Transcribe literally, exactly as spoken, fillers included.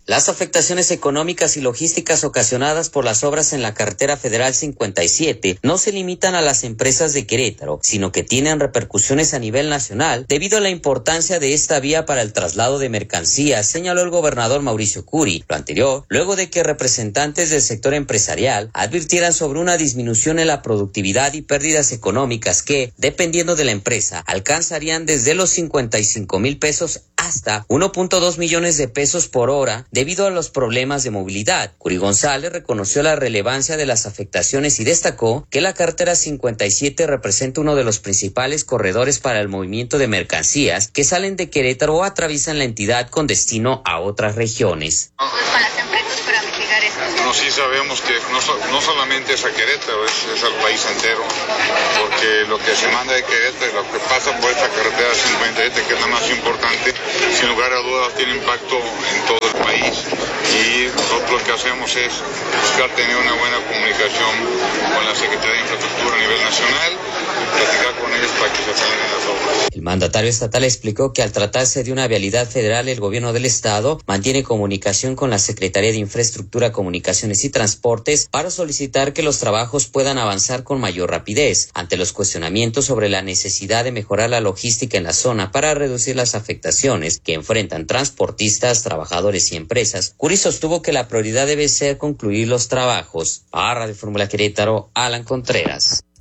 Las afectaciones económicas y logísticas ocasionadas por las obras en la carretera federal cincuenta y siete no se limitan a las empresas de Querétaro, sino que tienen repercusiones a nivel nacional debido a la importancia de esta vía para el traslado de mercancías, señaló el gobernador Mauricio Curi. Lo anterior, luego de que representantes del sector empresarial advirtieran sobre una disminución en la productividad y pérdidas económicas que, dependiendo de la empresa, alcanzarían desde los cincuenta y cinco mil pesos hasta uno punto dos millones de pesos por hora debido a los problemas de movilidad. Curi González reconoció la relevancia de las afectaciones y destacó que la carretera cincuenta y siete representa uno de los principales corredores para el movimiento de mercancías que salen de Querétaro o atraviesan la entidad con destino a otras regiones. Con las empresas para mitigar esto. No, sí sabemos que no, no solamente es a Querétaro, es, es al país entero, porque lo que se manda de Querétaro, lo que pasa por esta carretera cincuenta y siete, que es la más importante, sin lugar a dudas tiene impacto en todo el país, y nosotros lo que hacemos es buscar tener una buena comunicación con la Secretaría de Infraestructura a nivel nacional, platicar con ellos para que se aceleren las obras. El mandatario estatal explicó que al tratarse de una vialidad federal, el gobierno del estado mantiene comunicación con la Secretaría de Infraestructura, Comunicaciones y Transportes para solicitar que los trabajos puedan avanzar con mayor rapidez. Ante los cuestionamientos sobre la necesidad de mejorar la logística en la zona para reducir las afectaciones que enfrentan transportistas, trabajadores y empresas, Curi sostuvo que la prioridad debe ser concluir los trabajos. Para Radio Fórmula Querétaro, Alan Contreras.